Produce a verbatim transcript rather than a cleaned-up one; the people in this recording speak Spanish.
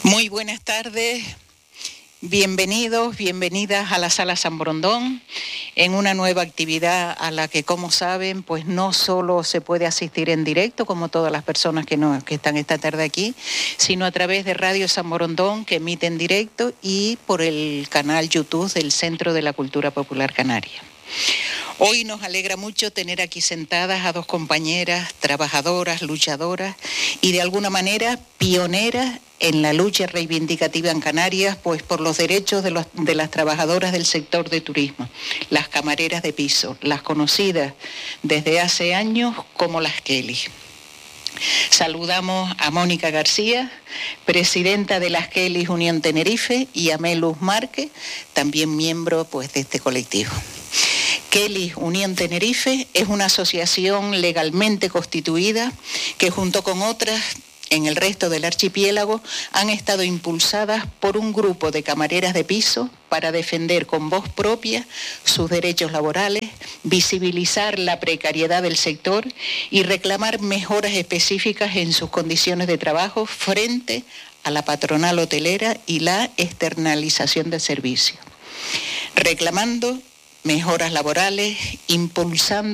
Muy buenas tardes, bienvenidos, bienvenidas a la Sala San Borondón, en una nueva actividad a la que, como saben, pues no solo se puede asistir en directo, como todas las personas que, no, que están esta tarde aquí, sino a través de Radio San Borondón, que emite en directo, y por el canal YouTube del Centro de la Cultura Popular Canaria. Hoy nos alegra mucho tener aquí sentadas a dos compañeras, trabajadoras, luchadoras y de alguna manera pioneras en la lucha reivindicativa en Canarias, pues por los derechos de, los, de las trabajadoras del sector de turismo, las camareras de piso, las conocidas desde hace años como las Kelly. Saludamos a Mónica García, presidenta de las Kelly Unión Tenerife, y a Melus Márquez, también miembro pues, de este colectivo. Kelly Unión Tenerife es una asociación legalmente constituida que junto con otras en el resto del archipiélago han estado impulsadas por un grupo de camareras de piso para defender con voz propia sus derechos laborales, visibilizar la precariedad del sector y reclamar mejoras específicas en sus condiciones de trabajo frente a la patronal hotelera y la externalización del servicio. Reclamando mejoras laborales, impulsando